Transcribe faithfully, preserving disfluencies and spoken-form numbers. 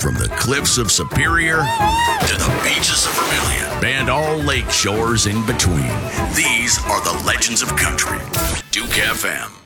From the cliffs of Superior to the beaches of Vermilion and all lake shores in between, these are the legends of country. Duke F M.